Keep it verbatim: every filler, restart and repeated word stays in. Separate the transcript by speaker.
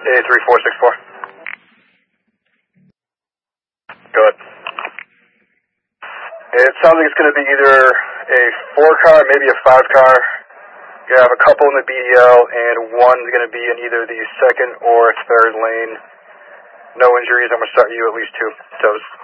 Speaker 1: A three four six four. Go ahead. It sounds like it's going to be either a four car, maybe a five car. You have a couple in the B D L, and one's going to be in either the second or third lane. No injuries. I'm going to start you at least two toes.